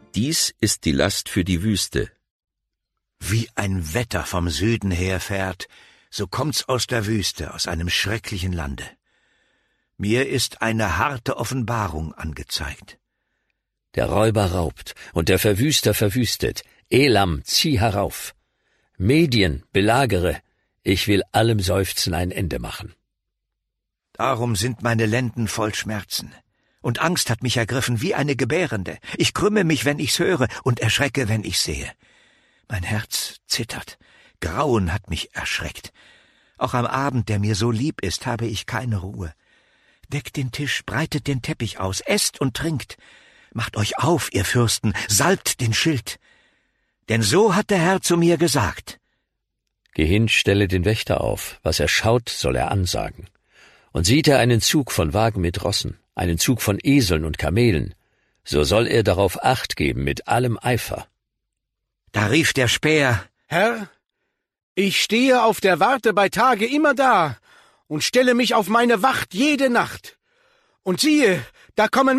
Dies ist die Last für die Wüste. Wie ein Wetter vom Süden her fährt, so kommt's aus der Wüste, aus einem schrecklichen Lande. Mir ist eine harte Offenbarung angezeigt. Der Räuber raubt und der Verwüster verwüstet. Elam, zieh herauf. Medien, belagere. Ich will allem Seufzen ein Ende machen. Darum sind meine Lenden voll Schmerzen. Und Angst hat mich ergriffen wie eine Gebärende. Ich krümme mich, wenn ich's höre, und erschrecke, wenn ich's sehe. Mein Herz zittert. Grauen hat mich erschreckt. Auch am Abend, der mir so lieb ist, habe ich keine Ruhe. Deckt den Tisch, breitet den Teppich aus, esst und trinkt. Macht euch auf, ihr Fürsten, salbt den Schild. Denn so hat der Herr zu mir gesagt. Geh hin, stelle den Wächter auf. Was er schaut, soll er ansagen. Und sieht er einen Zug von Wagen mit Rossen, einen Zug von Eseln und Kamelen, so soll er darauf Acht geben mit allem Eifer. Da rief der Späher: Herr, ich stehe auf der Warte bei Tage immer da und stelle mich auf meine Wacht jede Nacht. Und siehe, da kommen